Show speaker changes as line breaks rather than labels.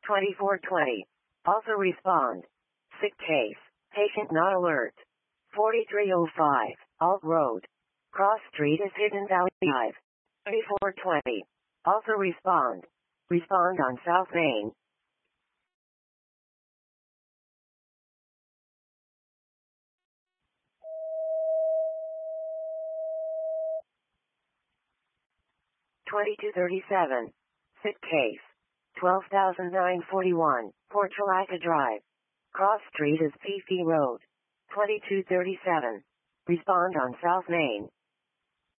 2420. Also respond. Sick case. Patient not alert. 4305. Alt Road. Cross Street is Hidden Valley Drive. 2420. Also respond. Respond on South Main. $22.37. Sick case. 12,941. Portulaca Drive. Cross Street is Fifi Road. $22.37. Respond on South Main.